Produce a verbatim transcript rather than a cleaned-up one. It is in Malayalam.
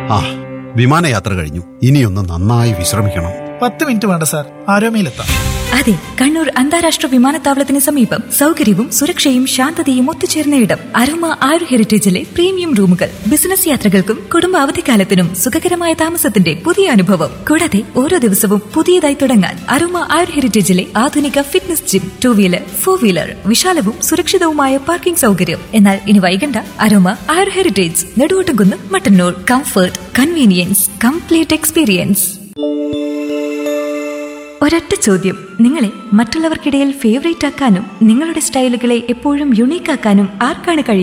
ആ വിമാനയാത്ര കഴിഞ്ഞു. ഇനിയൊന്ന് നന്നായി വിശ്രമിക്കണം. പത്ത് മിനിറ്റ് വേണ്ട സാർ, ആരോമയിലെത്താം. അതെ, കണ്ണൂർ അന്താരാഷ്ട്ര വിമാനത്താവളത്തിന് സമീപം സൗകര്യവും സുരക്ഷയും ശാന്തതയും ഒത്തുചേർന്ന ഇടം. അരോമ ആയുർ ഹെറിറ്റേജിലെ പ്രീമിയം റൂമുകൾ. ബിസിനസ് യാത്രകൾക്കും കുടുംബ അവധിക്കാലത്തിനും സുഖകരമായ താമസത്തിന്റെ പുതിയ അനുഭവം. കൂടാതെ ഓരോ ദിവസവും പുതിയതായി തുടങ്ങാൻ അരോമ ആയുർ ഹെറിറ്റേജിലെ ആധുനിക fitness gym, two wheeler, four wheeler, വിശാലവും സുരക്ഷിതവുമായ parking സൗകര്യം. എന്നാൽ ഇനി വൈകണ്ട, അരോമ ആയുർ heritage, Neduvottumkunnu, Mattannur. Comfort, convenience, complete experience. ഒരൊറ്റ ചോദ്യം, നിങ്ങളെ മറ്റുള്ളവർക്കിടയിൽ ഫേവറേറ്റ് ആക്കാനും നിങ്ങളുടെ സ്റ്റൈലുകളെ എപ്പോഴും യുണീക്ക് ആക്കാനും ആർക്കാണ് കഴിയുക?